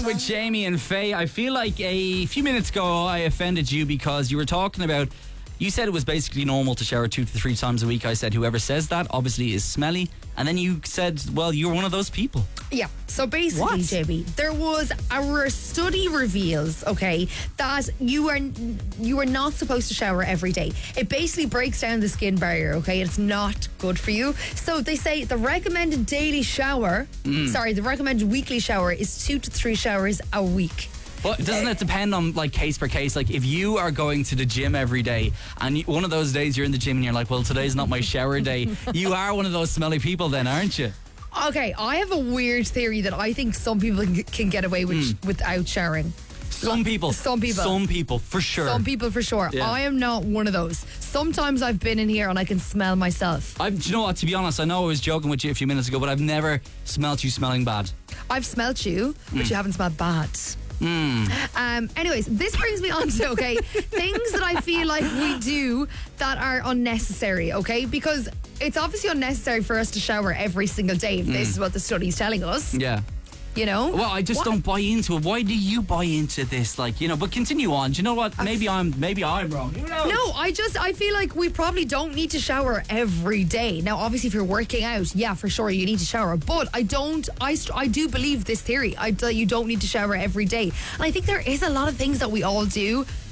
with Jamie and Faye. I feel like a few minutes ago I offended you because you were talking about, you said it was basically normal to shower 2 to 3 times a week. I said whoever says that obviously is smelly. And then you said, well, you're one of those people. Yeah, so basically, JB, there was a study reveals, okay, that you are not supposed to shower every day. It basically breaks down the skin barrier, okay? It's not good for you. So they say the recommended daily shower, the recommended weekly shower is 2 to 3 showers a week. But doesn't it depend on like case per case? Like if you are going to the gym every day and one of those days you're in the gym and you're like, well, today's not my shower day. You are one of those smelly people then, aren't you? Okay, I have a weird theory that I think some people can get away with without showering. Some people, for sure. Some people, for sure. Yeah. I am not one of those. Sometimes I've been in here and I can smell myself. Do you know what? To be honest, I know I was joking with you a few minutes ago, but I've never smelt you smelling bad. I've smelt you, but you haven't smelled bad. Anyways, this brings me on to, okay, things that I feel like we do that are unnecessary, okay? Because it's obviously unnecessary for us to shower every single day if this is what the study's telling us. Yeah. You know? Well, I just don't buy into it. Why do you buy into this? Like, you know, but continue on. Do you know what? Maybe I'm wrong. Who knows? No, I feel like we probably don't need to shower every day. Now, obviously, if you're working out, yeah, for sure, you need to shower. But I do believe this theory. You don't need to shower every day. And I think there is a lot of things that we all do